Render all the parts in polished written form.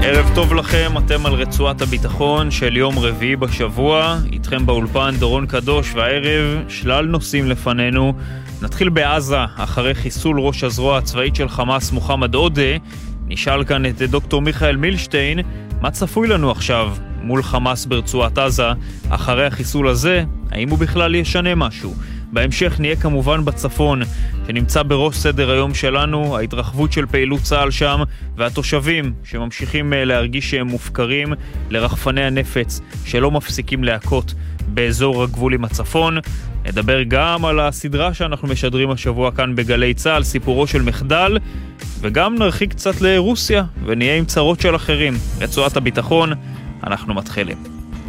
ערב טוב לכם, אתם על רצועת הביטחון של יום רביעי בשבוע, איתכם באולפן דורון קדוש, והערב שלל נושאים לפנינו. נתחיל בעזה, אחרי חיסול ראש הזרוע הצבאית של חמאס מוחמד עודה. נשאל כאן את דוקטור מיכאל מילשטיין, מה צפוי לנו עכשיו מול חמאס ברצועת עזה אחרי החיסול הזה? האם הוא בכלל ישנה משהו? בהמשך נהיה כמובן בצפון, שנמצא בראש סדר היום שלנו, ההתרחבות של פעילות צה"ל שם, והתושבים שממשיכים להרגיש שהם מופקרים לרחפני הנפץ שלא מפסיקים להכות באזור הגבול עם הצפון. נדבר גם על הסדרה שאנחנו משדרים השבוע כאן בגלי צה"ל, סיפורו של מחדל, וגם נרחיק קצת לרוסיה ונהיה עם צרות של אחרים. רצועת הביטחון, אנחנו מתחילים.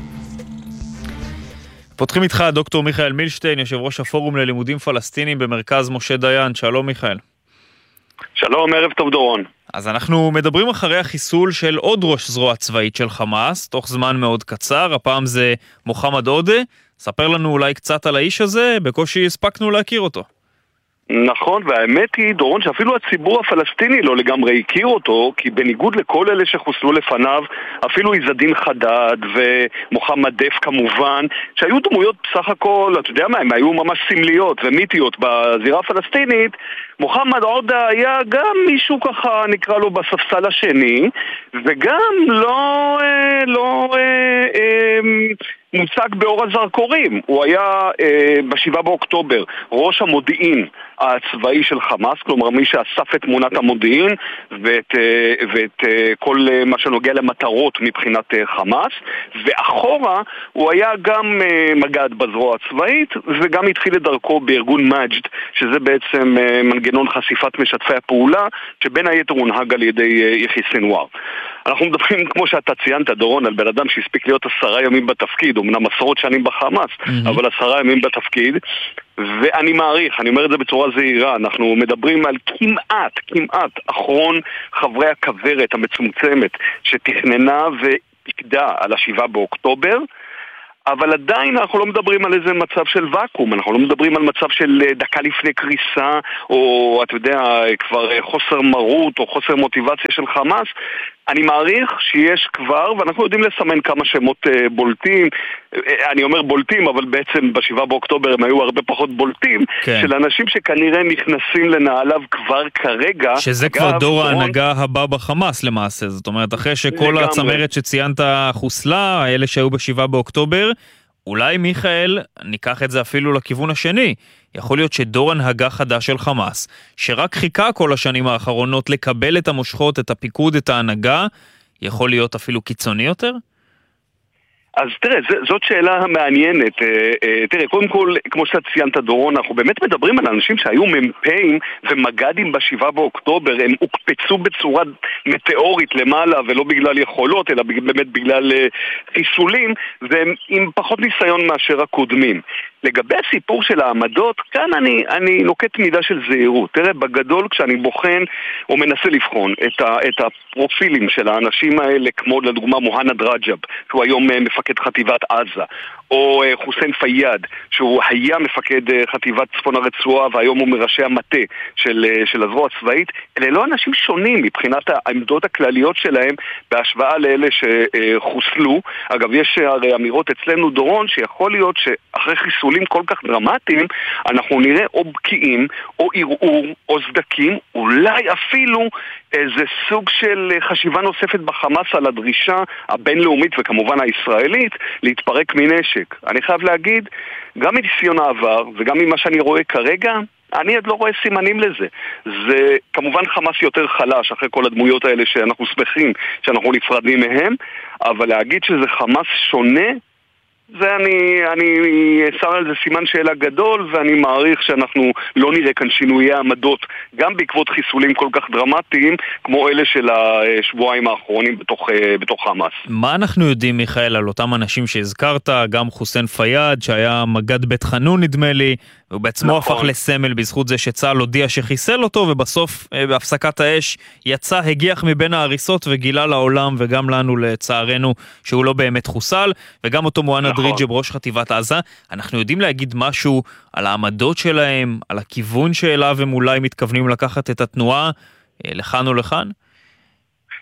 פותחים איתך דוקטור מיכאל מילשטיין, יושב ראש הפורום ללימודים פלסטינים במרכז משה דיין. שלום מיכאל. שלום, ערב טוב דורון. אז אנחנו מדברים אחרי החיסול של עוד ראש זרוע צבאית של חמאס, תוך זמן מאוד קצר, הפעם זה מוחמד עודה. ספר לנו אולי קצת על האיש הזה, בקושי הספקנו להכיר אותו. נכון, והאמת היא, דורון, שאפילו הציבור הפלסטיני לא לגמרי הכיר אותו, כי בניגוד לכל אלה שחוסלו לפניו, אפילו עזדין חדד ומוחמד דף כמובן, שהיו דמויות בסך הכל, אתה יודע מה, הם היו ממש סמליות ומיתיות בזירה הפלסטינית, מוחמד עודה היה גם מישהו ככה, נקרא לו בספסל השני, וגם לא מוצג באור הזרקורים. הוא היה ב7 באוקטובר ראש המודיעין הצבאי של חמאס, כלומר מי שאסף את תמונת המודיעין ואת כל מה שנוגע למטרות מבחינת חמאס, ואחורה הוא היה גם מג"ד בזרוע הצבאית, וגם התחיל את דרכו בארגון מג'ד, שזה בעצם מנגנון חשיפת משתפי הפעולה, שבין היתר הונהג על ידי יחיא סנוואר. אנחנו מדברים, כמו שאתה ציינת דורון, על בן אדם שהספיק להיות 10 ימים בתפקיד, אמנם עשרות שנים בחמאס, אבל 10 ימים בתפקיד, ואני מעריך, אני אומר את זה בצורה זהירה, אנחנו מדברים על כמעט אחרון חברי הכברת המצומצמת שתכננה ופיקדה על 7 באוקטובר, אבל עדיין אנחנו לא מדברים על איזה מצב של וקום, אנחנו לא מדברים על מצב של דקה לפני קריסה, או אתה יודע, כבר חוסר מרות או חוסר מוטיבציה של חמאס. אני מעריך שיש כבר, ואנחנו יודעים לסמן כמה שמות בולטים, אני אומר בולטים, אבל בעצם ב7 באוקטובר הם היו הרבה פחות בולטים, כן. של אנשים שכנראה נכנסים לנעליו כבר כרגע. שזה כבר דור ההנהגה הבא בחמאס למעשה, זאת אומרת, אחרי שכל הצמרת שציינת חוסלה, האלה שהיו ב7 באוקטובר, אולי מיכאל, ניקח את זה אפילו לכיוון השני, יכול להיות שדור הנהגה חדש של חמאס, שרק חיכה כל השנים האחרונות לקבל את המושכות, את הפיקוד, את ההנהגה, יכול להיות אפילו קיצוני יותר? אז תראה, זאת שאלה מעניינת. תראה, קודם כל, כמו שאתה ציינת דורון, אנחנו באמת מדברים על אנשים שהיו מ"פים ומג"דים ב7 באוקטובר, הם הוקפצו בצורה מטאורית למעלה, ולא בגלל יכולות, אלא באמת בגלל חיסולים, והם עם פחות ניסיון מאשר הקודמים. לגבי הסיפור של העמדות, כאן אני נוקט מידה של זהירות. תראה, בגדול כשאני בוחן או מנסה לבחון את הפרופילים של האנשים האלה, כמו לדוגמה מוהנד רג'ב, שהוא היום מפקד חטיבת עזה, או חוסיין פייד, שהוא היה מפקד חטיבת צפון הרצועה, והיום הוא מראשי המטה של הזרוע הצבאית, אלה לא אנשים שונים מבחינת העמדות הכלליות שלהם, בהשוואה לאלה שחוסלו. אגב, יש הרי אמירות אצלנו דורון, שיכול להיות שאחרי חיסולים כל כך דרמטיים, אנחנו נראה או בקיעים, או ערעור, או סדקים, אולי אפילו איזה סוג של חשיבה נוספת בחמאס על הדרישה הבינלאומית וכמובן הישראלית להתפרק מנשק. אני חייב להגיד, גם מניסיון העבר וגם ממה שאני רואה כרגע, אני עוד לא רואה סימנים לזה. זה כמובן חמאס יותר חלש אחרי כל הדמויות האלה שאנחנו שמחים שאנחנו נפרדים מהם, אבל להגיד שזה חמאס שונה, זה אני שם על זה סימן שאלה גדול, ואני מעריך שאנחנו לא נראה כאן שינויי עמדות, גם בעקבות חיסולים כל כך דרמטיים, כמו אלה של השבועיים האחרונים בתוך חמאס. מה אנחנו יודעים, מיכאל, על אותם אנשים שהזכרת, גם חוסיין פייד, שהיה מג"ד בית חנון נדמה לי, והוא בעצמו הפך לסמל בזכות זה שצה"ל הודיע שחיסל אותו, ובסוף בהפסקת האש יצא, הגיח מבין ההריסות וגילה לעולם וגם לנו לצערנו שהוא לא באמת חוסל, וגם אותו מוהנד רג'ב, ראש חטיבת עזה. אנחנו יודעים להגיד משהו על העמדות שלהם, על הכיוון שאליו הם אולי מתכוונים לקחת את התנועה לכאן או לכאן?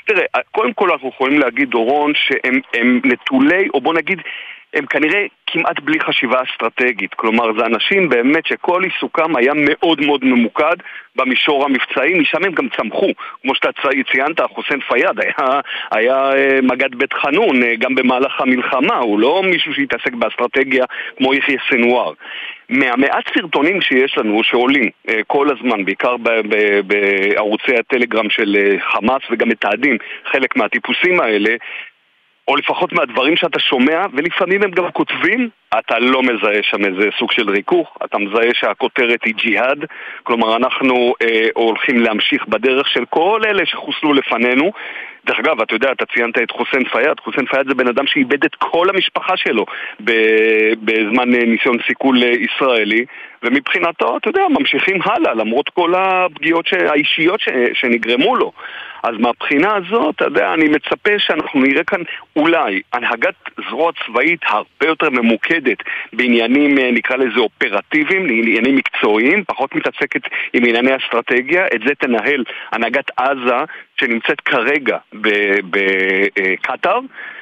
תראה, קודם כל אנחנו יכולים להגיד, דורון, שהם נטולי, או בוא נגיד, הם כנראה כמעט בלי חשיבה אסטרטגית. כלומר, זה אנשים באמת שכל עיסוקם היה מאוד מאוד ממוקד במישור המבצעי, משם הם גם צמחו. כמו שאתה ציינת, חוסן פייד היה מגד בית חנון גם במהלך המלחמה, הוא לא מישהו שהתעסק באסטרטגיה כמו יחיא סנוואר. מהמעט סרטונים שיש לנו שעולים כל הזמן, בעיקר בערוצי הטלגרם של חמאס, וגם מתעדים חלק מהטיפוסים האלה, או לפחות מהדברים שאתה שומע, ולפעמים הם גם כותבים, אתה לא מזהה שם איזה סוג של ריכוך, אתה מזהה שהכותרת היא ג'יהאד, כלומר אנחנו הולכים להמשיך בדרך של כל אלה שחוסלו לפנינו. דרך אגב, אתה יודע, אתה ציינת את חוסן פייד, חוסן פייד זה בן אדם שאיבד את כל המשפחה שלו בזמן ניסיון סיכול ישראלי, ומבחינתו, אתה יודע, ממשיכים הלאה, למרות כל הפגיעות האישיות שנגרמו לו. אז מהבחינה הזאת, אתה יודע, אני מצפה שאנחנו נראה כאן אולי הנהגת זרוע צבאית הרבה יותר ממוקדת בעניינים, נקרא לזה אופרטיביים, לעניינים מקצועיים, פחות מתעסקת עם ענייני אסטרטגיה. את זה תנהל הנהגת עזה שנמצאת כרגע בקטר,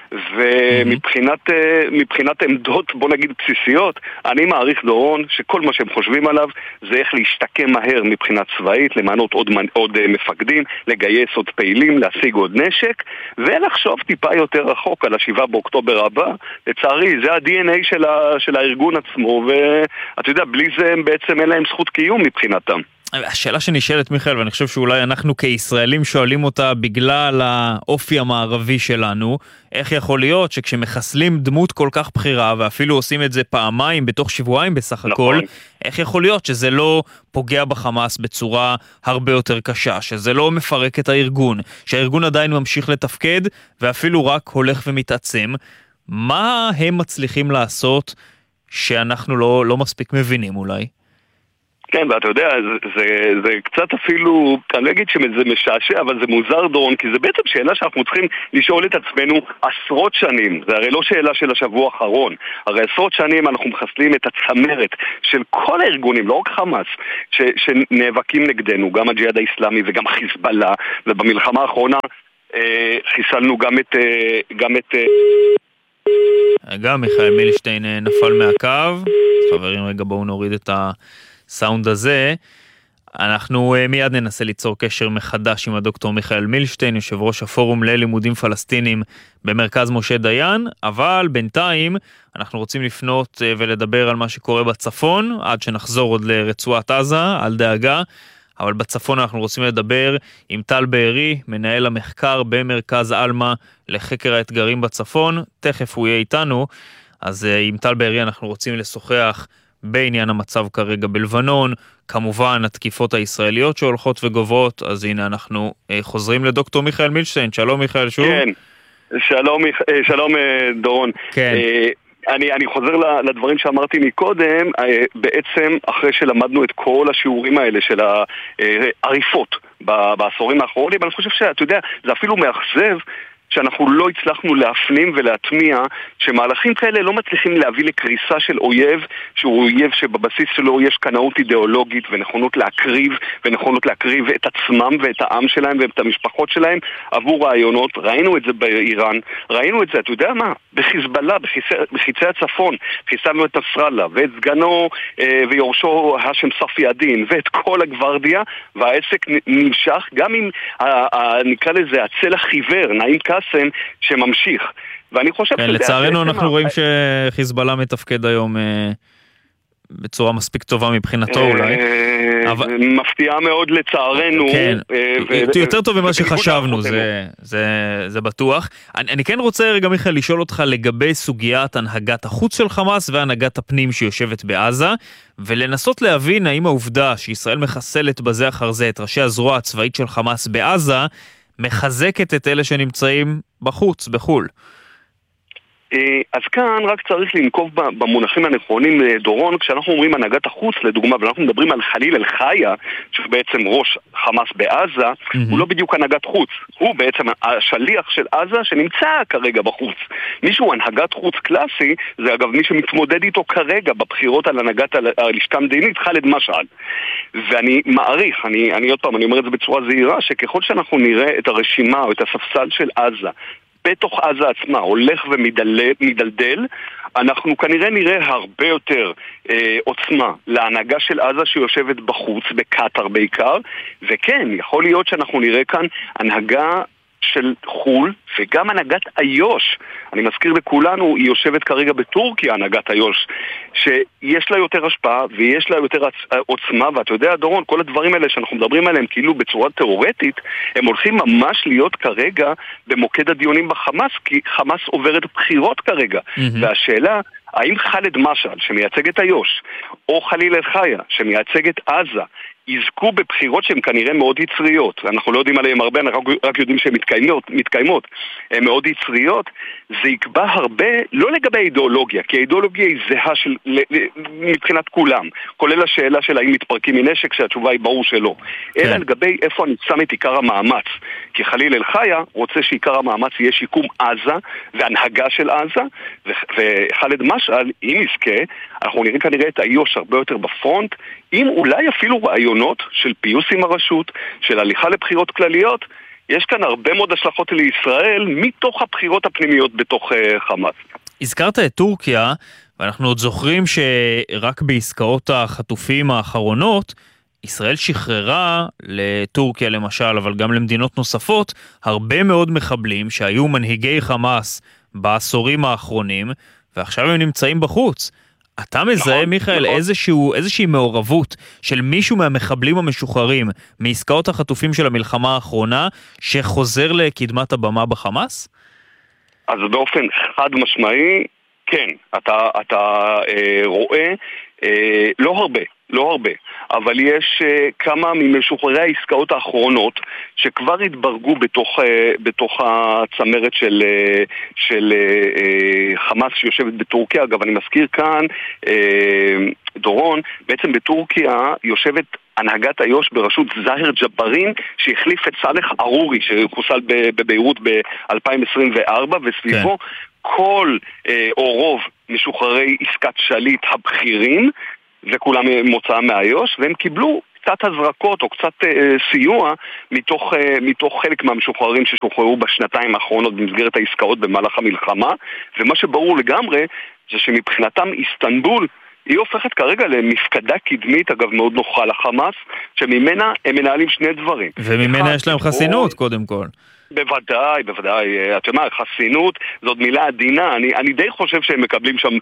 ומבחינת עמדות, בוא נגיד בסיסיות, אני מעריך, דורון, שכל מה שהם חושבים עליו זה איך להשתקם מהר מבחינת צבאית, למנות עוד מפקדים, לגייס עוד פעילים, להשיג עוד נשק, ולחשוב טיפה יותר רחוק על 7 באוקטובר הבא. לצערי, זה ה-DNA של הארגון עצמו, ואתה יודע, בלי זה הם בעצם אין להם זכות קיום מבחינתם. השאלה שנשאלת, מיכאל, ואני חושב שאולי אנחנו כישראלים שואלים אותה בגלל האופי המערבי שלנו, איך יכול להיות שכשמחסלים דמות כל כך בחירה, ואפילו עושים את זה פעמיים בתוך שבועיים בסך הכל, איך יכול להיות שזה לא פוגע בחמאס בצורה הרבה יותר קשה, שזה לא מפרק את הארגון, שהארגון עדיין ממשיך לתפקד, ואפילו רק הולך ומתעצם? מה הם מצליחים לעשות שאנחנו לא מספיק מבינים אולי? כן, ואתה יודע, זה קצת אפילו, אני לא אגיד שזה משעשע, אבל זה מוזר, דורון, כי זה בעצם שאלה שאנחנו צריכים לשאול את עצמנו עשרות שנים. זה הרי לא שאלה של השבוע האחרון. הרי עשרות שנים אנחנו מחסלים את הצמרת של כל הארגונים, לא רק חמאס, שנאבקים נגדנו, גם הג'יהאד האסלאמי וגם חיזבאללה, ובמלחמה האחרונה חיסלנו גם מיכאל מילשטיין נפל מהקו. חברים, רגע, בואו נוריד את הסאונד הזה. אנחנו מיד ננסה ליצור קשר מחדש עם הדוקטור מיכאל מילשטיין, יושב ראש הפורום ללימודים פלסטינים במרכז משה דיין, אבל בינתיים אנחנו רוצים לפנות ולדבר על מה שקורה בצפון, עד שנחזור עוד לרצועת עזה, על דאגה. אבל בצפון אנחנו רוצים לדבר עם טל בארי, מנהל המחקר במרכז אלמה לחקר האתגרים בצפון. תכף הוא יהיה איתנו. אז עם טל בארי אנחנו רוצים לשוחח בעניין המצב כרגע בלבנון, כמובן התקיפות הישראליות שהולכות וגוברות. אז הנה אנחנו חוזרים לדוקטור מיכאל מילשטיין. שלום מיכאל שוב. כן, שלום דורון. כן. אני חוזר לדברים שאמרתי מקודם. בעצם אחרי שלמדנו את כל השיעורים האלה של העריפות בעשורים האחרונים, אני חושב שאתה יודע, זה אפילו מאכזב שאנחנו לא הצלחנו להפנים ולהטמיע שמהלכים כאלה לא מצליחים להביא לקריסה של אויב, שהוא אויב שבבסיס שלו יש קנאות אידיאולוגית ונכונות להקריב את עצמם ואת העם שלהם ואת המשפחות שלהם עבור רעיונות. ראינו את זה באיראן, ראינו את זה, אתה יודע מה? בחיזבאללה, בחיצי הצפון, חיסלנו את נסראללה ואת סגנו ויורשו השם ספי הדין ואת כל הגוורדיה, והעסק נמשך גם עם נקרא לזה הצל החיוור, נעים קאסם, שממשיך. ואני חושב כן, לצערנו אנחנו רואים שחיזבאללה מתפקד היום בצורה מספיק טובה מבחינתו אולי. מפתיעה מאוד לצערנו. כן, יותר טוב ממה שחשבנו, זה בטוח. אני כן רוצה רגע מיכאל לשאול אותך לגבי סוגיית הנהגת החוץ של חמאס והנהגת הפנים שיושבת בעזה, ולנסות להבין האם העובדה שישראל מחסלת בזה אחר זה את ראשי הזרוע הצבאית של חמאס בעזה, מחזקת את אלה שנמצאים בחוץ, בחול. אז כאן רק צריך לנקוב במונחים הנכונים, דורון. כשאנחנו אומרים הנהגת החוץ, לדוגמה, ואנחנו מדברים על חליל אל-חיה, שבעצם ראש חמאס בעזה, הוא לא בדיוק הנהגת חוץ, הוא בעצם השליח של עזה שנמצא כרגע בחוץ. מישהו הנהגת חוץ קלאסי, זה אגב מי שמתמודד איתו כרגע בבחירות על הנהגת הלשכה המדינית, ח'אלד משעל. ואני מעריך, אני עוד פעם, אני אומר את זה בצורה זהירה, שככל שאנחנו נראה את הרשימה או את הספסל של עזה בתוך עזה עצמה הולך ומדלדל, אנחנו כנראה נראה הרבה יותר עוצמה להנהגה של עזה שיושבת בחוץ, בקטר בעיקר, וכן, יכול להיות שאנחנו נראה כאן הנהגה של חול וגם הנהגת איו"ש. אני מזכיר לכולנו, היא יושבת כרגע בטורקיה, הנהגת איו"ש, שיש לה יותר השפעה ויש לה יותר עוצמה, ואתה יודע, דורון, כל הדברים האלה שאנחנו מדברים עליהם כאילו בצורה תיאורטית, הם הולכים ממש להיות כרגע במוקד הדיונים בחמאס, כי חמאס עוברת בחירות כרגע. והשאלה, האם ח'אלד משעל, שמייצג את איו"ש, או חליל אל-חיה, שמייצג את עזה, יזכו בבחירות שהן כנראה מאוד יצריות, אנחנו לא יודעים עליהן הרבה, אנחנו רק יודעים שהן מתקיימות, הן מאוד יצריות, זה יקבע הרבה, לא לגבי האידיאולוגיה, כי האידיאולוגיה היא זהה מבחינת כולם, כולל השאלה של האם מתפרקים מנשק, שהתשובה היא ברור שלא, אלא לגבי איפה אני שם את עיקר המאמץ, כי חליל אל-חיה רוצה שעיקר המאמץ יהיה שיקום עזה, והנהגה של עזה, וח'אלד משעל, אם יזכה, אנחנו נראה כנראה את איו"ש הרבה יותר בפרונט, אם אולי אפילו רעיונות של פיוס עם הרשות, של הליכה לבחירות כלליות, יש כאן הרבה מאוד השלכות לישראל מתוך הבחירות הפנימיות בתוך חמאס. הזכרת את טורקיה, ואנחנו עוד זוכרים שרק בעסקאות החטופים האחרונות, ישראל שחררה לטורקיה למשל, אבל גם למדינות נוספות, הרבה מאוד מחבלים שהיו מנהיגי חמאס בעשורים האחרונים, ועכשיו הם נמצאים בחוץ. אתה מזהה, מיכאל, איזושהי מעורבות של מישהו מהמחבלים המשוחררים מעסקאות החטופים של המלחמה האחרונה שחוזר לקדמת הבמה בחמאס? אז באופן חד משמעי, כן. אתה רואה לא הרבה, אבל יש כמה ממשוחררי העסקאות האחרונות שכבר התברגו בתוך הצמרת של חמאס שיושבת בטורקיה. אגב, אני מזכיר כאן, דורון, בעצם בטורקיה יושבת הנהגת איו"ש בראשות זהר ג'בארין, שהחליף את סאלח ארורי שחוסל בביירות ב-2024, וסביבו כל או רוב משוחררי עסקת שליט הבכירים, וכולם מוצאה מאיו"ש, והם קיבלו קצת הזרקות או קצת סיוע מתוך חלק מהמשוחררים ששוחררו בשנתיים האחרונות במסגרת העסקאות במהלך המלחמה. ומה שברור לגמרי זה שמבחינתם איסטנבול היא הופכת כרגע למפקדה קדמית, אגב מאוד נוחה לחמאס, שממנה הם מנהלים שני דברים. וממנה יש להם חסינות קודם כל. בוודאי, אתה יודע, חסינות זאת מילה עדינה, אני די חושב שהם מקבלים שם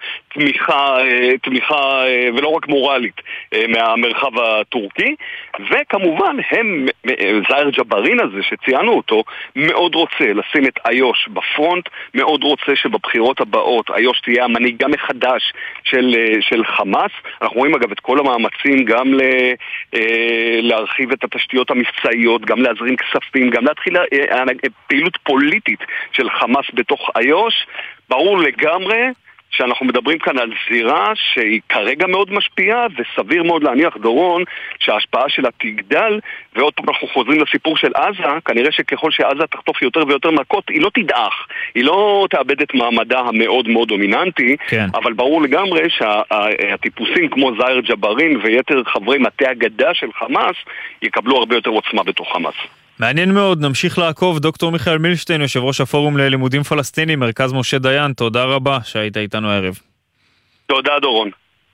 תמיכה ולא רק מורלית מהמרחב הטורקי, וכמובן זהר ג'בארין הזה שציינו אותו, מאוד רוצה לשים את איו"ש בפרונט, מאוד רוצה שבבחירות הבאות איו"ש תהיה המנהיגה מחדש של חמאס. אנחנו רואים אגב את כל המאמצים גם להרחיב את התשתיות המבצעיות, גם להזרים כספים, גם להתחיל פעילות פוליטית של חמאס בתוך איו"ש. ברור לגמרי שאנחנו מדברים כאן על זירה שהיא כרגע מאוד משפיעה, וסביר מאוד להניח, דורון, שההשפעה שלה תגדל, ועוד פעם אנחנו חוזרים לסיפור של עזה, כנראה שככל שעזה תחטוף יותר ויותר מכות, היא לא תדעך, היא לא תאבד את מעמדה המאוד מאוד דומיננטי, כן. אבל ברור לגמרי שהטיפוסים כמו זהר ג'בארין ויתר חברי מטה הגדה של חמאס, יקבלו הרבה יותר עוצמה בתוך חמאס. מעניין מאוד, נמשיך לעקוב. דוקטור מיכאל מילשטיין, יושב ראש הפורום ללימודים פלסטינים, מרכז משה דיין, תודה רבה שהיית איתנו הערב. תודה דורון.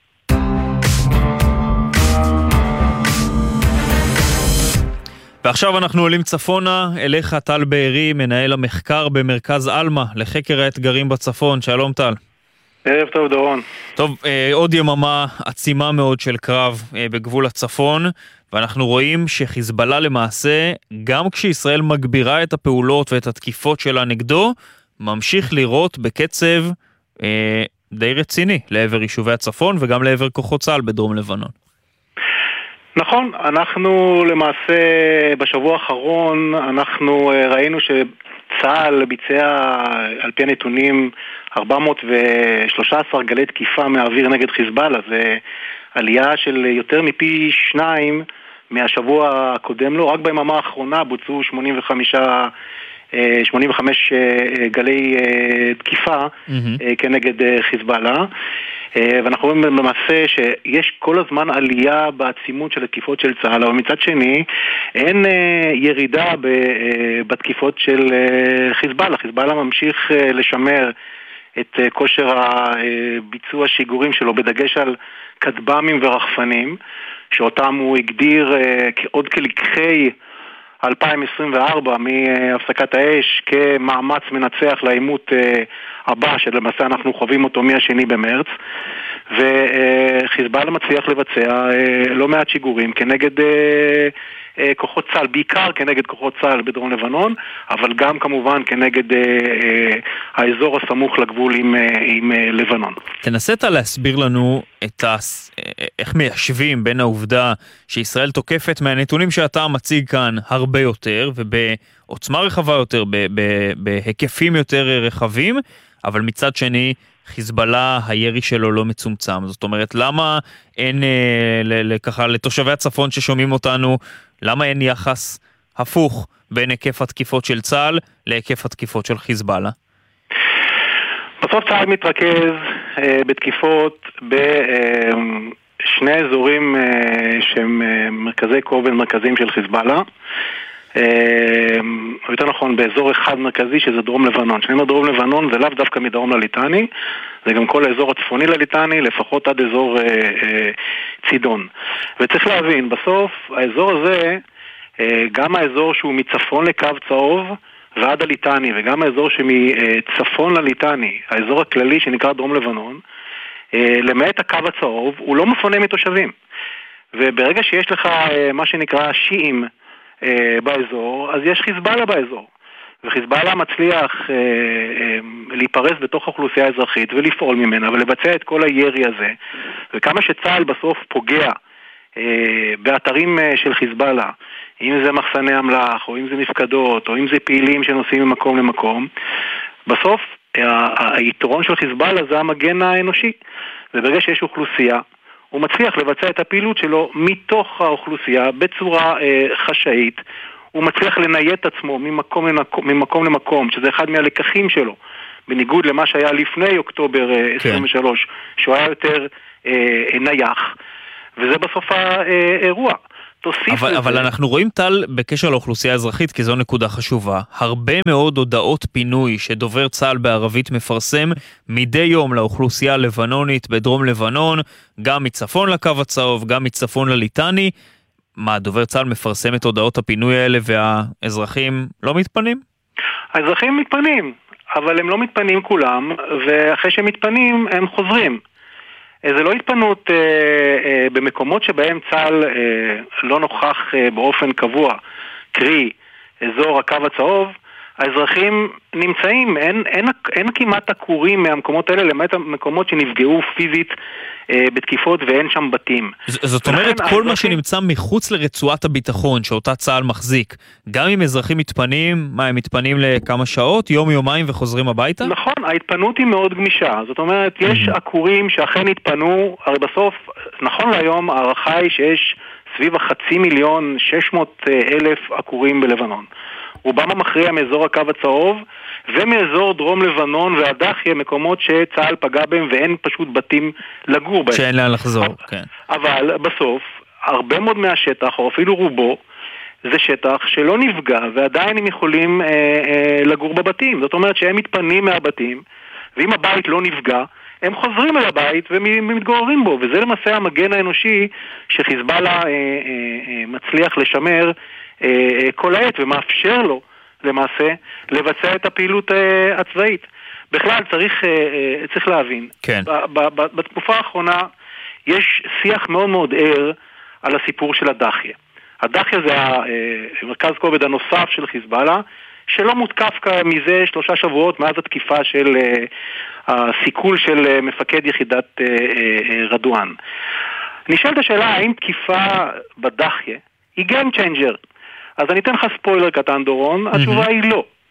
ועכשיו אנחנו עולים צפונה, אליך טל בארי, מנהל המחקר במרכז אלמה, לחקר האתגרים בצפון. שלום טל. ערב טוב דורון. טוב, עוד יממה עצימה מאוד של קרב בגבול הצפון, ואנחנו רואים שחיזבאללה למעשה, גם כשישראל מגבירה את הפעולות ואת התקיפות שלה נגדו, ממשיך לירות בקצב די רציני לעבר יישובי הצפון וגם לעבר כוחות צה"ל בדרום לבנון. נכון, אנחנו למעשה בשבוע האחרון אנחנו ראינו שצה"ל ביצע על פי הנתונים 413 גלי תקיפה מהאוויר נגד חיזבאללה, זה עלייה של יותר מפי 2 מהשבוע הקודם לו. רק ביממה האחרונה בוצעו 85 גלי תקיפה כנגד חיזבאללה, ואנחנו רואים במעשה שיש כל הזמן עלייה בעצימות של התקיפות של צה"ל, אבל מצד שני אין ירידה בתקיפות של חיזבאללה. חיזבאללה ממשיך לשמר את כושר הביצוע שיגורים שלו, בדגש על כטב"מים ורחפנים, שאותם הוא הגדיר עוד כלקחי 2024 מהפסקת האש כמאמץ מנצח לעימות הבא, שלמעשה אנחנו חווים אותו מה-2 במרץ, וחיזבאללה מצליח לבצע לא מעט שיגורים כנגד כוחות צה"ל, בעיקר כנגד כוחות צה"ל בדרום לבנון, אבל גם כמובן כנגד האזור הסמוך לגבול עם לבנון. תנסית להסביר לנו איך מיישבים בין העובדה שישראל תוקפת מהנתונים שאתה מציג כאן הרבה יותר ובעוצמה רחבה יותר, בהיקפים יותר רחבים, אבל מצד שני חיזבאללה הירי שלו לא מצומצם. זאת אומרת, למה אין ככה לתושבי הצפון ששומעים אותנו, למה אין יחס הפוך בין היקף התקיפות של צה"ל להיקף התקיפות של חיזבאללה? בסוף צה"ל מתרכז בתקיפות בשני אזורים שהם מרכזי כובד מרכזיים של חיזבאללה, או יותר נכון באזור אחד מרכזי שזה דרום לבנון. שאני אומר דרום לבנון זה לאו דווקא מדרום לליטני, זה גם כל האזור הצפוני לליטני, לפחות עד אזור צידון. וצריך להבין, בסוף האזור הזה, גם האזור שהוא מצפון לקו צהוב ועד הליטני, וגם האזור שמצפון לליטני, האזור הכללי שנקרא דרום לבנון, למעט הקו הצהוב, הוא לא מפונה מתושבים. וברגע שיש לך מה שנקרא שיעים באזור, אז יש חיזבאללה באזור. וחיזבאללה מצליח להיפרס בתוך האוכלוסייה האזרחית ולפעול ממנה ולבצע את כל הירי הזה. וכמה שצה"ל בסוף פוגע באתרים של חיזבאללה, אם זה מחסני אמל"ח, או אם זה מפקדות, או אם זה פעילים שנוסעים ממקום למקום, בסוף היתרון של חיזבאללה זה המגן האנושי. וברגע שיש אוכלוסייה, הוא מצליח לבצע את הפעילות שלו מתוך האוכלוסייה בצורה חשאית. הוא מצליח לנייד את עצמו ממקום למקום, שזה אחד מהלקחים שלו, בניגוד למה שהיה לפני אוקטובר 23, שהוא היה יותר נייח, וזה בסוף האירוע. אבל אנחנו רואים טל בקשר לאוכלוסייה האזרחית, כי זו נקודה חשובה. הרבה מאוד הודעות פינוי שדובר צה"ל בערבית מפרסם מדי יום לאוכלוסייה הלבנונית בדרום לבנון, גם מצפון לקו הצהוב, גם מצפון לליטני. מה, דובר צה"ל מפרסם את הודעות הפינוי האלה והאזרחים לא מתפנים? האזרחים מתפנים, אבל הם לא מתפנים כולם, ואחרי שהם מתפנים הם חוזרים. זה לא התפנות במקומות שבהם צה"ל לא נוכח באופן קבוע, קרי אזור הקו הצהוב, האזרחים נמצאים, אין כמעט עקורים מהמקומות האלה, למעט המקומות שנפגעו פיזית בתקיפות ואין שם בתים. זאת אומרת, כל מה שנמצא מחוץ לרצועת הביטחון שאותה צה"ל מחזיק, גם אם אזרחים מתפנים, מה, הם מתפנים לכמה שעות, יום, יומיים וחוזרים הביתה? נכון, ההתפנות היא מאוד גמישה. זאת אומרת, יש עקורים שאכן התפנו, הרי בסוף, נכון להיום, הערכה היא שיש סביב 5,600,000 עקורים בלבנון. רובם המכריע מאזור הקו הצהוב ומאזור דרום לבנון והדחיה, מקומות שצה"ל פגע בהם ואין פשוט בתים לגור בהם. שאין לאן לחזור, כן. אבל בסוף, הרבה מאוד מהשטח, או אפילו רובו, זה שטח שלא נפגע ועדיין הם יכולים לגור בבתים. זאת אומרת שהם מתפנים מהבתים, ואם הבית לא נפגע, הם חוזרים אל הבית ומתגוררים בו, וזה למעשה המגן האנושי שחיזבאללה מצליח לשמר כל העת ומאפשר לו למעשה לבצע את הפעילות הצבאית. בכלל צריך להבין, כן. בתקופה האחרונה יש שיח מאוד מאוד ער על הסיפור של הדחיה. הדחיה זה המרכז כובד הנוסף של חיזבאללה, שלא מותקף מזה 3 שבועות מאז התקיפה של הסיכול של מפקד יחידת רדואן. נשאלת השאלה, האם תקיפה בדחיה היא game changer? אז אני אתן לך ספוילר קטן דורון, התשובה היא לא.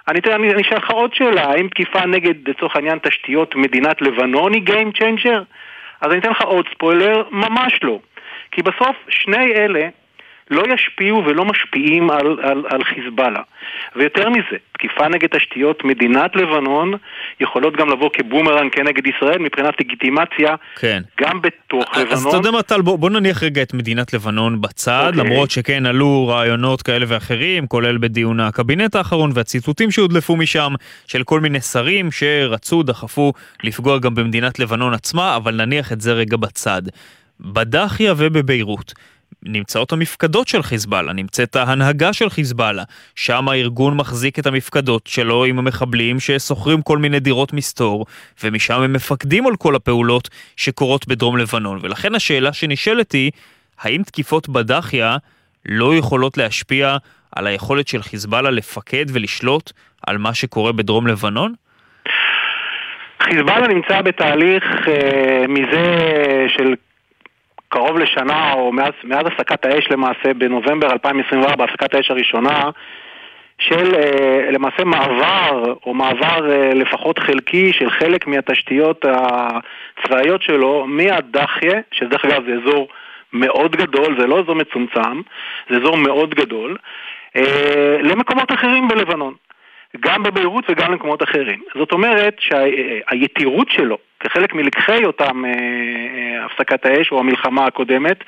אני אשאל לך עוד שאלה, האם תקיפה נגד, לצורך העניין, תשתיות מדינת לבנון היא Game Changer? אז אני אתן לך עוד ספוילר, ממש לא. כי בסוף שני אלה לא ישפיעו ולא משפיעים על חיזבאללה. ויותר מזה, תקיפה נגד תשתיות מדינת לבנון יכולות גם לבוא כבומרנג כנגד ישראל מבחינת לגיטימציה, כן. גם בתוך לבנון. אז אתה יודע מה, טל, בוא נניח רגע את מדינת לבנון בצד, למרות שכן עלו רעיונות כאלה ואחרים, כולל בדיון הקבינט האחרון והציטוטים שהודלפו משם, של כל מיני שרים שרצו, דחפו לפגוע גם במדינת לבנון עצמה, אבל נניח את זה רגע בצד. בדחיה ובביירות נמצאות המפקדות של חיזבאללה, נמצאת ההנהגה של חיזבאללה, שם הארגון מחזיק את המפקדות שלו עם המחבלים שסוחרים כל מיני דירות מסתור, ומשם הם מפקדים על כל הפעולות שקורות בדרום לבנון. ולכן השאלה שנשאלת היא, האם תקיפות בדחיה לא יכולות להשפיע על היכולת של חיזבאללה לפקד ולשלוט על מה שקורה בדרום לבנון? חיזבאללה נמצא בתהליך מזה של קרוב לשנה, או מאז הפסקת האש למעשה בנובמבר 2024, הפסקת האש הראשונה, של למעשה מעבר לפחות חלקי של חלק מהתשתיות הצבאיות שלו מהדחיה, שדרך אגב זה אזור מאוד גדול, זה לא אזור מצומצם, זה אזור מאוד גדול, למקומות אחרים בלבנון, גם בביירות וגם למקומות אחרים. זאת אומרת שהיתירות שלו, כחלק מלקחי אותם הפסקת האש או המלחמה הקודמת,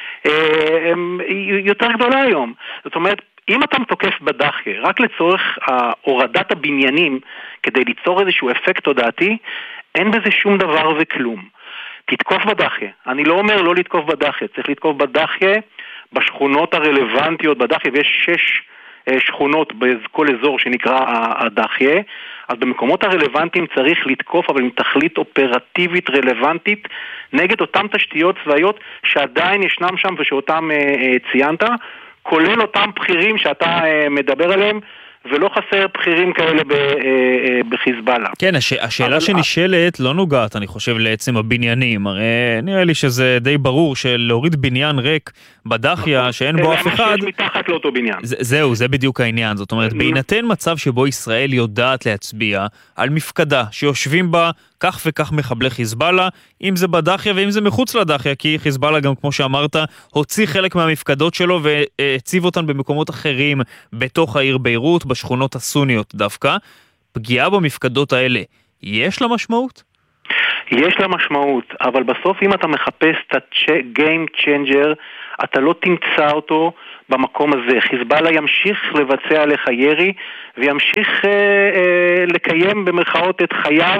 היא יותר גדולה היום. זאת אומרת, אם אתה תוקף בדחיה רק לצורך הורדת הבניינים כדי ליצור איזשהו אפקט תודעתי, אין בזה שום דבר וכלום. תתקוף בדחיה. אני לא אומר לא לתקוף בדחיה, צריך לתקוף בדחיה בשכונות הרלוונטיות בדחיה, ויש 6 שכונות בכל אזור שנקרא הדחיה, אז במקומות הרלוונטיים צריך לתקוף, אבל עם תכלית אופרטיבית רלוונטית נגד אותם תשתיות צבאיות שעדיין ישנם שם ושאותם ציינת, כולל אותם בכירים שאתה מדבר עליהם, ולא חסר בכירים כאלה בחיזבאללה. כן, השאלה שנשאלת לא נוגעת, אני חושב, לעצם הבניינים. הרי נראה לי שזה די ברור שלהוריד בניין ריק בדחיה שאין בו אף אחד, מתחת לאותו בניין. זהו, זה בדיוק העניין. זאת אומרת, בהינתן מצב שבו ישראל יודעת להצביע על מפקדה שיושבים בה כך וכך מחבלי חיזבאללה, אם זה בדחיה ואם זה מחוץ לדחיה, כי חיזבאללה גם, כמו שאמרת, הוציא חלק מהמפקדות שלו והציב אותן במקומות אחרים בתוך העיר ביירות, בשכונות הסוניות דווקא. פגיעה במפקדות האלה, יש לה משמעות? יש לה משמעות, אבל בסוף אם אתה מחפש את ה-game changer, אתה לא תמצא אותו במקום הזה. חיזבאללה ימשיך לבצע עליך ירי, וימשיך לקיים במרכאות את חייו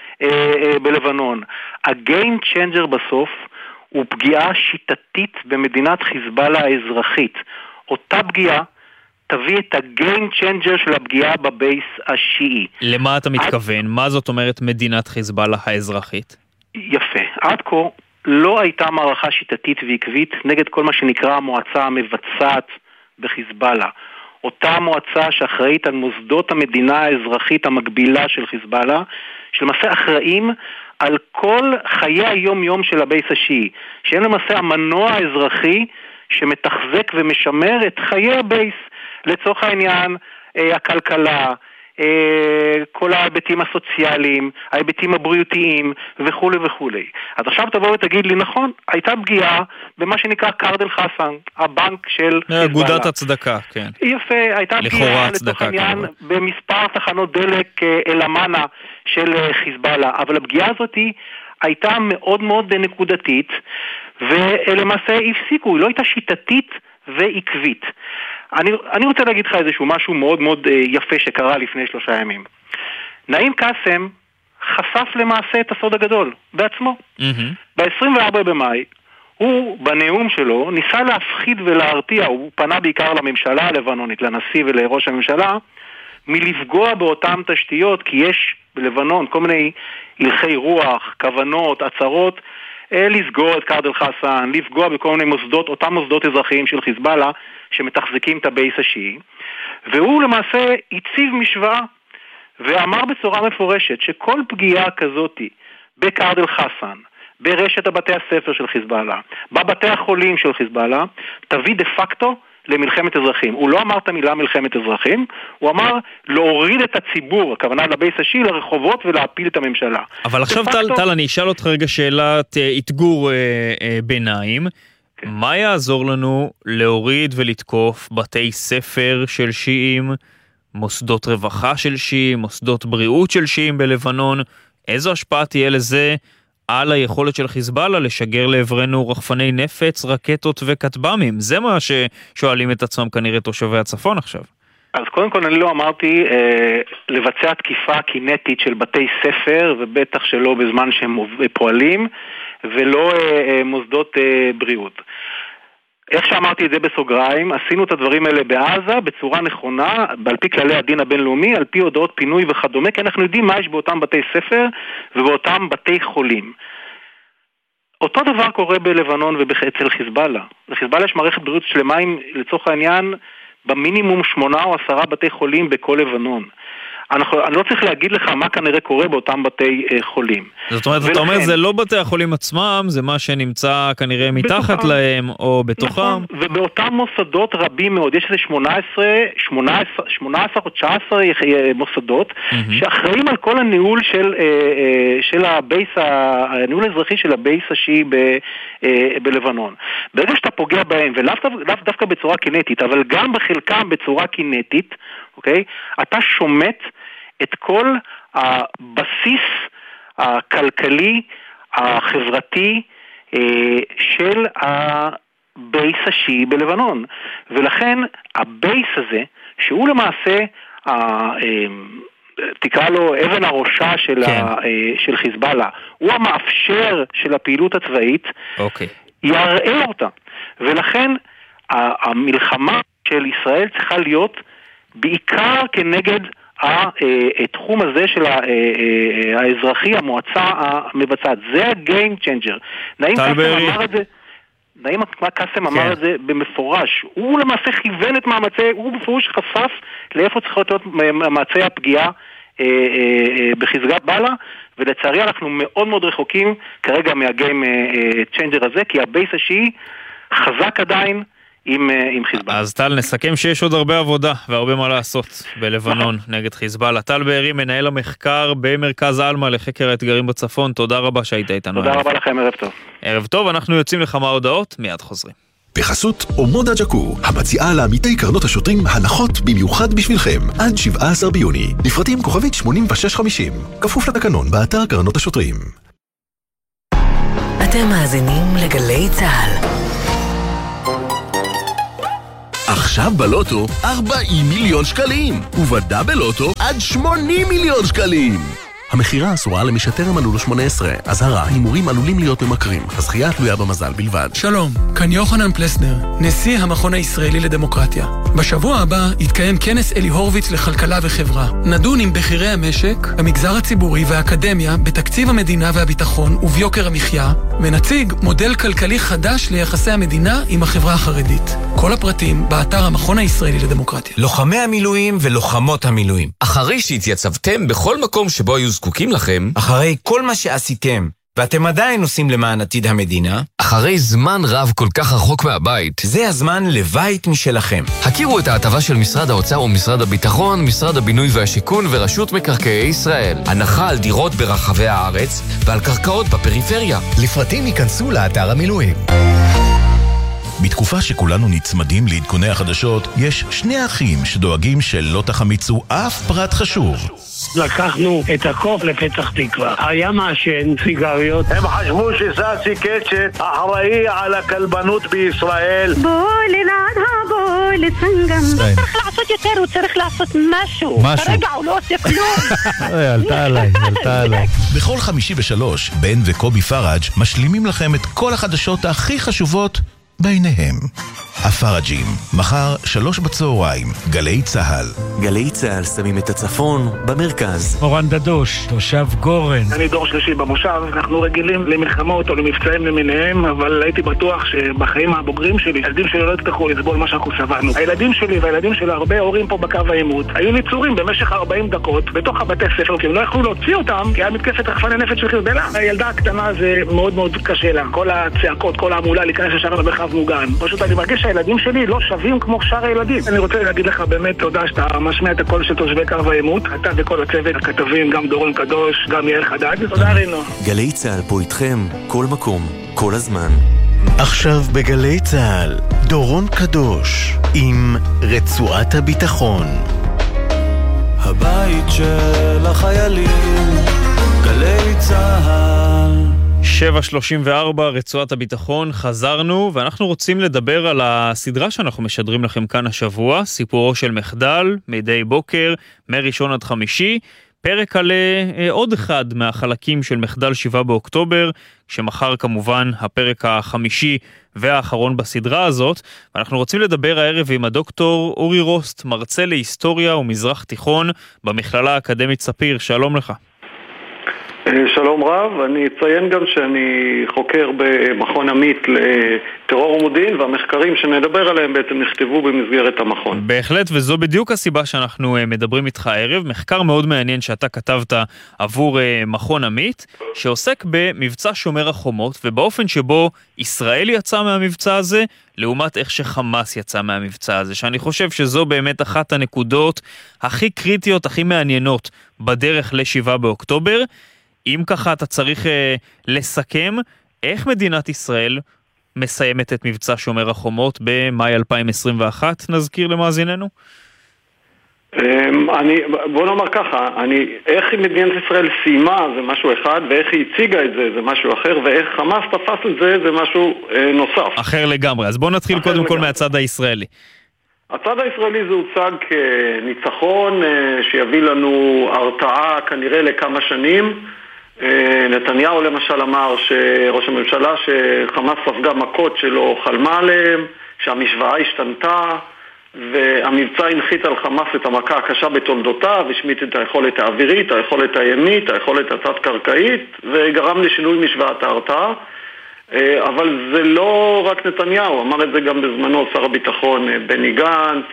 בלבנון. ה-game changer בסוף הוא פגיעה שיטתית במדינת חיזבאללה האזרחית. אותה פגיעה תביא את ה-game changer של הפגיעה בבייס השיעי. למה אתה מתכוון? מה זאת אומרת מדינת חיזבאללה האזרחית? יפה. עד כה לא הייתה מערכה שיטתית ועקבית נגד כל מה שנקרא המועצה המבצעת בחיזבאללה. אותה מועצה שאחראית על מוסדות המדינה האזרחית המקבילה של חיזבאללה, שלמעשה אחראים על כל חיי היום-יום של הבייס השיעי, שהם למעשה המנוע האזרחי שמתחזק ומשמר את חיי הבייס, לצורך העניין, הכלכלה, כל ההיבטים הסוציאליים, ההיבטים הבריאותיים וכו' וכו'. אז עכשיו תבוא ותגיד לי, נכון, הייתה פגיעה במה שנקרא קארד אל חסן, הבנק של חיזבאללה. אגודת הצדקה, כן. יפה, הייתה פגיעה לצורך העניין במספר תחנות דלק אל-אמנה של חיזבאללה, אבל הפגיעה הזאת הייתה מאוד מאוד נקודתית, ולמעשה הפסיקו, היא לא הייתה שיטתית ועקבית. אני רוצה להגיד לך איזשהו משהו מאוד מאוד יפה שקרה לפני 3 ימים. נעים קאסם חשף למעשה את הסוד הגדול בעצמו. ב-24 במאי הוא בנאום שלו ניסה להפחיד ולהרתיע, הוא פנה בעיקר לממשלה הלבנונית, לנשיא ולראש הממשלה, מלפגוע באותן תשתיות, כי יש בלבנון כל מיני הלכי רוח, כוונות, הצהרות, לסגור את קארד אל חסן, לפגוע בכל מיני מוסדות, אותם מוסדות אזרחיים של חיזבאללה שמתחזקים את הבייס השיעי, והוא למעשה הציב משוואה ואמר בצורה מפורשת שכל פגיעה כזאת בקארד אל חסן, ברשת הבתי הספר של חיזבאללה, בבתי החולים של חיזבאללה, תביא דה פקטו למלחמת אזרחים. הוא לא אמר את המילה מלחמת אזרחים, הוא אמר להוריד את הציבור, הכוונה לבייס השיעי, לרחובות ולהפיל את הממשלה. אבל עכשיו טל, אני אשאל אותך רגע שאלת אתגור ביניים. מה יעזור לנו להוריד ולתקוף בתי ספר של שיעים, מוסדות רווחה של שיעים, מוסדות בריאות של שיעים בלבנון? איזו השפעה תהיה לזה על היכולת של חיזבאללה לשגר לעברנו רחפני נפץ, רקטות וכטב"מים? זה מה ששואלים את עצמם כנראה תושבי הצפון עכשיו. אז קודם כל אני לא אמרתי לבצע תקיפה קינטית של בתי ספר, ובטח שלא בזמן שהם פועלים, ולא מוסדות בריאות. איך שאמרתי את זה בסוגריים, עשינו את הדברים האלה בעזה בצורה נכונה, על פי כללי הדין הבינלאומי, על פי הודעות פינוי וכדומה, כי אנחנו יודעים מה יש באותם בתי ספר ובאותם בתי חולים. אותו דבר קורה בלבנון ואצל חיזבאללה. לחיזבאללה יש מערכת בריאות שלמה עם, לצורך העניין, במינימום 8 או 10 בתי חולים בכל לבנון. אני לא צריך להגיד לך מה כנראה קורה באותם בתי חולים. זאת אומרת, אתה אומר, זה לא בתי החולים עצמם, זה מה שנמצא כנראה מתחת להם או בתוכם. נכון, ובאותם מוסדות רבים מאוד, יש איזה 18 או 19 מוסדות, שאחראים על כל הניהול של הבייס, הניהול האזרחי של הבייס השיעי בלבנון. ברגע שאתה פוגע בהם, ולאו דווקא בצורה קינטית, אבל גם בחלקם בצורה קינטית, אוקיי? אתה שומט את כל הבסיס הכלכלי, החברתי של הבייס השיעי בלבנון. ולכן הבייס הזה, שהוא למעשה, תקרא לו אבן הראשה של חיזבאללה, הוא המאפשר של הפעילות הצבאית, יראה אותה. ולכן המלחמה של ישראל צריכה להיות בעיקר כנגד התחום הזה של האזרחי, המועצה המבצעת. זה ה-game changer. נעים קאסם אמר את זה במפורש. הוא למעשה כיוון את מאמצי, הוא בפירוש חשף לאיפה צריך להיות מאמצי הפגיעה בחיזבאללה, ולצערי אנחנו מאוד מאוד רחוקים כרגע מה-game changer הזה, כי הבייס השיעי חזק עדיין עם חיזבאללה. אז טל, נסכם שיש עוד הרבה עבודה והרבה מה לעשות בלבנון נגד חיזבאללה. טל בארי, מנהל המחקר במרכז אלמה לחקר האתגרים בצפון, תודה רבה שהיית איתנו. תודה רבה לכם, ערב טוב. ערב טוב, אנחנו יוצאים לכמה הודעות, מיד חוזרים. בחסות אומודה ג'קו, המציעה לעמיתי קרנות השוטרים הנחות במיוחד בשבילכם, עד 17 ביוני, לפרטים כוכבית 8650, כפוף לתקנון באתר קרנות השוטרים. אתם מאזינים לגלי צהל. עכשיו בלוטו 40 מיליון שקלים, ובדאבל לוטו עד 80 מיליון שקלים. המחירה אסורה למי שטרם מלאו לו 18. אזהרה, הימורים עלולים להיות ממכרים. הזכייה תלויה במזל בלבד. שלום, כאן יוחנן פלסנר, נשיא המכון הישראלי לדמוקרטיה. בשבוע הבא יתקיים כנס אלי הורביץ לכלכלה וחברה. נדון עם בכירי המשק, המגזר הציבורי והאקדמיה בתקציב המדינה והביטחון וביוקר המחיה, ונציג מודל כלכלי חדש ליחסי המדינה עם החברה החרדית. כל הפרטים באתר המכון הישראלי לדמוקרטיה. לוחמי המילואים ולוחמות המילואים. אחרי שהתייצבתם בכל מקום שבו היו זקוקים לכם, אחרי כל מה שעשיתם, ואתם עדיין עושים למען עתיד המדינה, אחרי זמן רב כל כך רחוק מהבית, זה הזמן לבית משלכם. הכירו את ההטבה של משרד האוצר ומשרד הביטחון, משרד הבינוי והשיכון ורשות מקרקעי ישראל. הנחה על דירות ברחבי הארץ ועל קרקעות בפריפריה. לפרטים ייכנסו לאתר המילואים. בתקופה שכולנו נצמדים לעדכוני החדשות, יש 2 אחים שדואגים שלא תחמיצו אף פרט חשוב. לקחנו את הקוף לפתח תקווה. היה מעשן סיגריות. הם חשבו שסאסי קצ'ט אחראי על הכלבנות בישראל. בוא לנעד בוא לסנגם. הוא צריך לעשות יותר, הוא צריך לעשות משהו. כרגע הוא לא עושה כלום. עלתה עליי. בכל 53, בן וקובי פראג' משלימים לכם את כל החדשות הכי חשובות ביניהם. הפראג'ים, מחר 15:00, גלי צהל. גלי צהל שמים את הצפון במרכז. אורן דדוש, תושב גורן. אני דור שלישי במושב, אנחנו רגילים למלחמות או למבצעים למיניהם, אבל הייתי בטוח שבחיים הבוגרים שלי, הילדים שלי לא יצטרכו לסבול מה שאנחנו סבלנו. הילדים שלי והילדים של הרבה הורים פה בקו העימות היו ניצורים במשך 40 דקות בתוך הבתי ספר, כי הם לא יכלו להוציא אותם, כי היה מתקפת רחפני נפץ של חיזבאללה. הילדה הקטנה זה מאוד מאוד קשה לה, כל הצעקות, כל העמולה להיכנס ישר למרחב מוגן. פשוט אני מרגיש הילדים שלי לא שווים כמו שאר הילדים. אני רוצה להגיד לך באמת תודה שאתה משמיע את הקול של תושבי קו העימות, אתה וכל הצוות, הכתבים, גם דורון קדוש, גם יאיר חדד. תודה רינו. גלי צהל פה איתכם, כל מקום, כל הזמן. עכשיו בגלי צהל, דורון קדוש עם רצועת הביטחון. הבית של החיילים, גלי צהל. 7:34, רצועת הביטחון, חזרנו, ואנחנו רוצים לדבר על הסדרה שאנחנו משדרים לכם כאן השבוע, סיפורו של מחדל, מדי בוקר, מראשון עד חמישי, פרק על עוד אחד מהחלקים של מחדל 7 באוקטובר, שמחר כמובן הפרק החמישי והאחרון בסדרה הזאת, ואנחנו רוצים לדבר הערב עם הדוקטור אורי רוסט, מרצה להיסטוריה ומזרח תיכון במכללה האקדמית ספיר. שלום לך. שלום רב, אני אציין גם שאני חוקר במכון עמית לטרור ומודיעין, והמחקרים שנדבר עליהם בעצם נכתבו במסגרת המכון. בהחלט, וזו בדיוק הסיבה שאנחנו מדברים איתך הערב, מחקר מאוד מעניין שאתה כתבת עבור מכון עמית, שעוסק במבצע שומר החומות, ובאופן שבו ישראל יצא מהמבצע הזה, לעומת איך שחמאס יצא מהמבצע הזה, שאני חושב שזו באמת אחת הנקודות הכי קריטיות, הכי מעניינות בדרך ל7 באוקטובר. אם ככה אתה צריך לסכם, איך מדינת ישראל מסיימת את מבצע שומר החומות במאי 2021, נזכיר למאזיננו? בוא נאמר ככה, איך מדינת ישראל סיימה זה משהו אחד, ואיך היא הציגה את זה זה משהו אחר, ואיך חמאס תפס את זה זה משהו נוסף. אחר לגמרי, אז בוא נתחיל קודם כל מהצד הישראלי. הצד הישראלי זה הוצג כניצחון שיביא לנו הרתעה כנראה לכמה שנים. נתניהו למשל אמר שראש הממשלה שחמאס ספגה מכות שלא חלמה עליהם, שהמשוואה השתנתה, והמבצע הנחית על חמאס את המכה הקשה בתולדותיו, השמיט את היכולת האווירית, היכולת הימית, היכולת התת-קרקעית, וגרם לשינוי משוואת ההרתעה. אבל זה לא רק נתניהו, אמר את זה גם בזמנו שר הביטחון בני גנץ,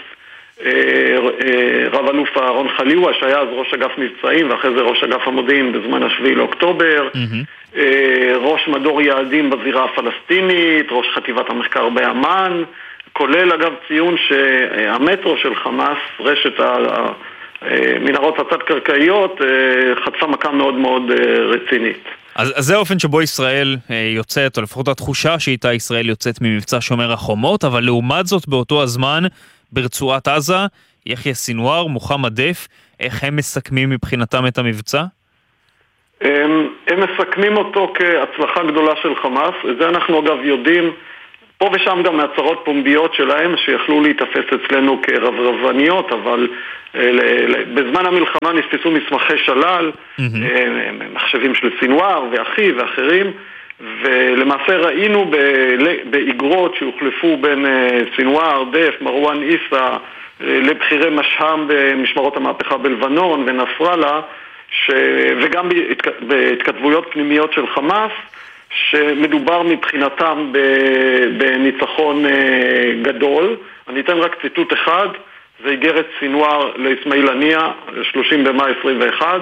רב אלוף אהרון חליוה שהיה אז ראש אגף מבצעים ואחרי זה ראש אגף המודיעין בזמן השביעי לאוקטובר, ראש מדור יעדים בזירה הפלסטינית, ראש חטיבת המחקר באמן, כולל אגב ציון שהמטרו של חמאס, רשת המנהרות התת-קרקעיות, חטפה מכה מאוד מאוד רצינית. אז זה האופן שבו ישראל יוצאת, או לפחות התחושה שאיתה ישראל יוצאת ממבצע שומר החומות, אבל לעומת זאת באותו הזמן ברצועת עזה, יחיא סינואר, מוחמד דף, איך הם מסכמים מבחינתם את המבצע? הם מסכמים אותו כהצלחה גדולה של חמאס, זה אנחנו אגב יודעים, פה ושם גם מהצהרות פומביות שלהם שיכלו להתאפס אצלנו כרברבניות, אבל בזמן המלחמה נתפסו מסמכי שלל, מחשבים של סינואר ואחי ואחרים, ולמעשה ראינו באגרות שהוחלפו בין סינואר, דף, מרואן איסה לבחירי משהם במשמרות המהפכה בלבנון ונסראללה, וגם בהתכתבויות פנימיות של חמאס, שמדובר מבחינתם בניצחון גדול. אני אתן רק ציטוט אחד, זה איגרת סינואר לאסמאעיל הנייה, 30 במאי 21.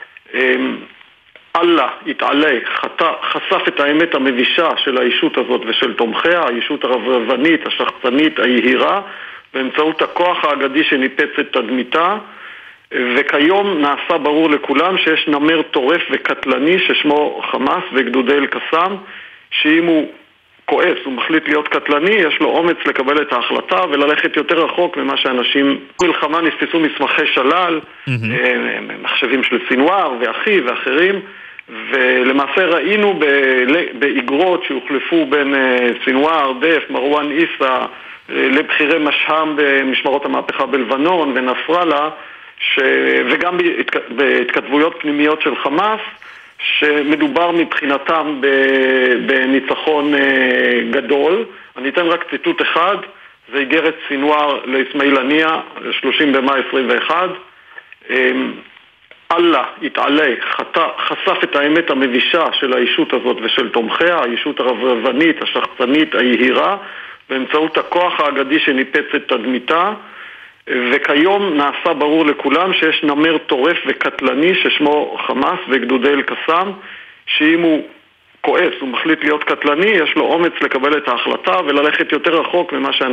אללה התעלה, חשף את האמת המבישה של האישות הזאת ושל תומכיה, האישות הרברבנית, השחצנית, היהירה, באמצעות הכוח האגדי שניפץ את תדמיתה, וכיום נעשה ברור לכולם שיש נמר טורף וקטלני ששמו חמאס וגדודי אל-קסאם, שאם הוא כועס, הוא מחליט להיות קטלני, יש לו אומץ לקבל את ההחלטה וללכת יותר רחוק ממה שאנשים מלחמה נתפסו מסמכי שלל, מחשבים של סינואר ואחי ואחרים, ולמעשה ראינו באגרות שהוחלפו בין סינואר, דף, מרואן איסה לבחירי משהם במשמרות המהפכה בלבנון ונסראללה, וגם בהתכתבויות פנימיות של חמאס, שמדובר מבחינתם בניצחון גדול. אני אתן רק ציטוט אחד, זה איגרת סינואר לאסמאעיל הנייה, 30 במאי 21. אללה התעלה, חשף את האמת המבישה של האישות הזאת ושל תומכיה, האישות הרברבנית, השחצנית, היהירה, באמצעות הכוח האגדי שניפץ את תדמיתה, וכיום נעשה ברור לכולם שיש נמר טורף וקטלני ששמו חמאס וגדודי אל-קסאם, שאם הוא כועס, הוא מחליט להיות קטלני, יש לו אומץ לקבל את ההחלטה וללכת יותר רחוק ממה